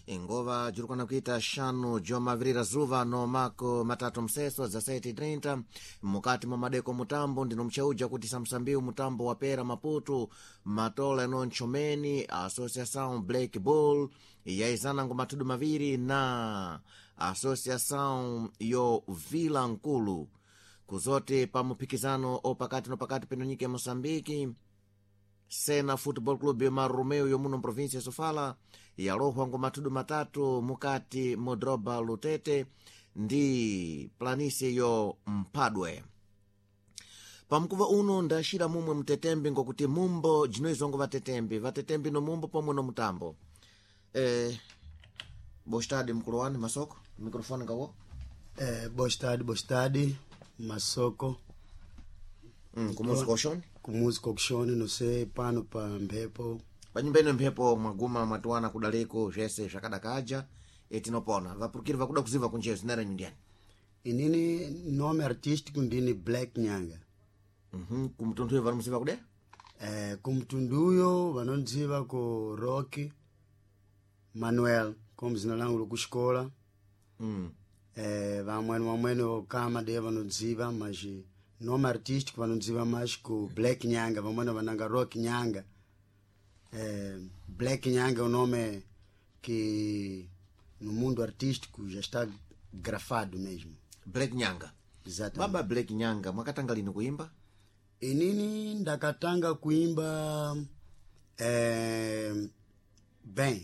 ingova jirikwana kuita xanu jomavirira zuva no mako matatu mseso za 7:30 mukati mwa madeko mutambo ndino mchauja kuti samsambiu mutambo wa pera Maputo matola eno nchomeni Associação Black Bull yaizana ngomatudu maviri na Associação yo Vila Nkulu kuzote pa mupikizano opakati no pakati penonyike ya Mosambiki. Sena Football Club ya Maromeo yomuno provincia Sofala yalohwa ngomatudu matatu mukati modroba Lutete ndi planisi yo Mpadwe. Pamkuva uno ndashira mumwe mtetembi ngokuti mumbo jinoizongo vatetembi no mumbo pomwe no mutambo. Bostadi mkulowani Masoko mikrofoni ngawo. Bostadi Masoko. Kumuziko oshoni? Kumuziko oshoni no se pano pa mpepo. Panyumbene mpepo mwaguma mwatuana kudaliko jese shakada kaja etinopona. Vapurukiri vakuda kuziva kunjezo nera nyundiani. Inini nome artístico ndini Black Nyanga. Kumtunduyo vanomuziva kude? Kumtunduyo vanonziva ko Rocky Manuel como zina langu lokuxikola. Vamwene kama de vanonziva mas nome artístico vanonziva mais ko Black Nyanga, vamwene vananga Rocky Nyanga. Black Nyanga é um nome que no mundo artístico já está grafado mesmo. Black Nyanga. Exatamente. Baba Black Nyanga mwakatanga lini kuimba? Inini ndakatanga kuimba bem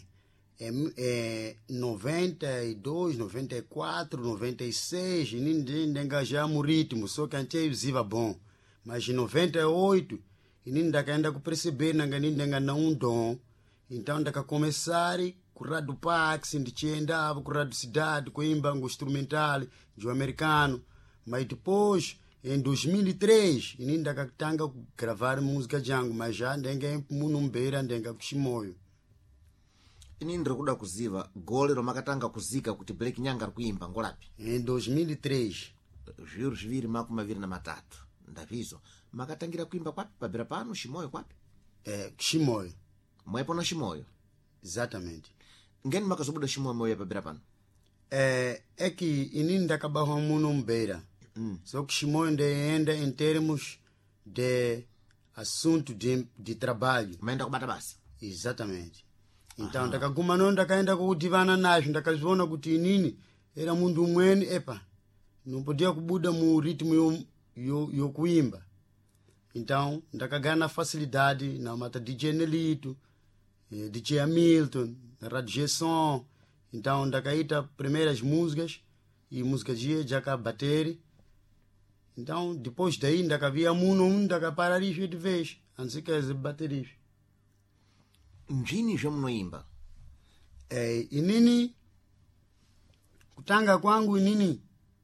92, 94, 96 inini ndengaja mu ritmo, só que antes ziva bom. Mas em 98 inini ndakaenda kuperceber nanga nini ndengana dom. Então ndakacomeçar com Rádio Pax, ndichiendava com Rádio Cidade, kuimba ngo instrumental de americano. Mas depois em 2003 inini ndakatanga gravar música jangu, mas já ndenga munumbeira ndenga kuchimoyo. Inini ndikuda kuziva gole romakatanga kuzika kuti Black Nyanga kuimba ngolapi? Em 2003. Juro zviri makumaviri na matatu. Ndavizo. Makatangira kuimba kwapi? Pabira pano Shimoyo kwapi? Shimoyo. Mwepo na Shimoyo? Exatamente. Ngeni makazobuda Shimoyo moyo pabira pano? É que inini ndakabaho munumbeira. Só que Shimoyo ndeenda em termos de assunto de trabalho. Maenda kubata basi? Exatamente. Então ndakaguma no ndakaenda kudivana nacho ndakaziona kuti inini era mundu umweni não podia kubuda mu ritmo yo kuimba. Então ndakagana facilidade na mata DJ Nelito, DJ Hamilton, na Rádio Gesson. Então ndakaita primeiras músicas e músicas já ka bater. Então depois daí ndakavia muno ndakapararicho de vez antes que as baterias. Njini jomunoimba? Inini kutanga kwangu inini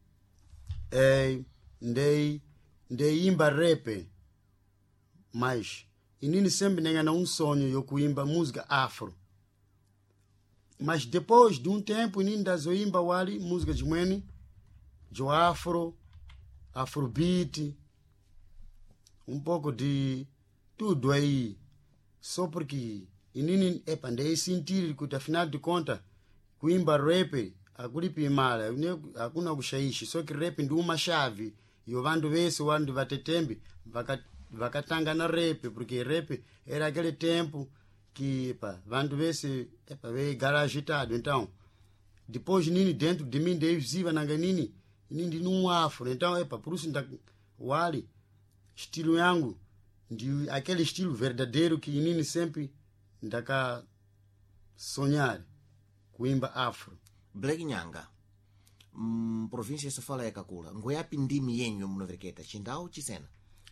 ndeimba rap, mas inini sempre nengana sonho yo kuimba música afro. Mas depois de tempo inini ndazoimba wali música de mwene de afro, afrobeat, pouco de tudo aí, só porque inini ndei sentir que afinal de contas kuimba rap akulipi mala hakuna kushaishi, só que rap ndi uma chave yo vandu vese wandu vatetembi vakatanga na rap, porque rap era aquele tempo que vandu vese veigala agitado. Então depois nini dentro de mim dei visiva nanga nini ndi num afro. Então por isso wali estilo yangu ndi aquele estilo verdadeiro que nini sempre ndaka sonhar kuimba afro. Black Nyanga província Sofala ya Kakula ngoyapi ndimi yenyu munovereketa chindau chisena?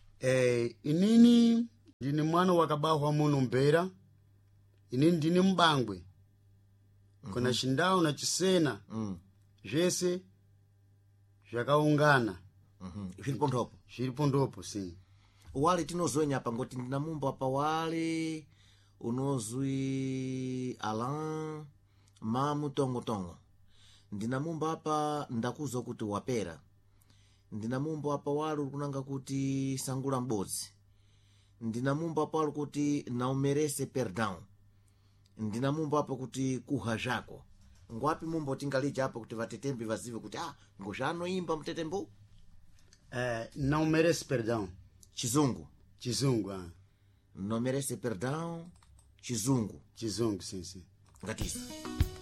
Inini ndini mwana wakabaho muno Mbeira. Inini ndini Mbangwe. Kuna chindau na chisena jese zvakaungana. Zviripo ndopo sim. Wale tinozonya apa ngoti ndinamumbo apa wale unozwi Alan Mamu Tongo. Ndinamumbo apa ndakuzo kuti wapera. Ndinamumbo apa wale ukunanga kuti Sangula Mbozi. Ndinamumbo apa wale kuti naumerese perdão. Ndinamumbo apa kuti kuha jako. ngwapi mumbo tingalija hapo kuti vatetembi vazive kuti ngoshano imba mtetembo não merece perdão. chizungu Não merece perdão chizungu sim. ngatisi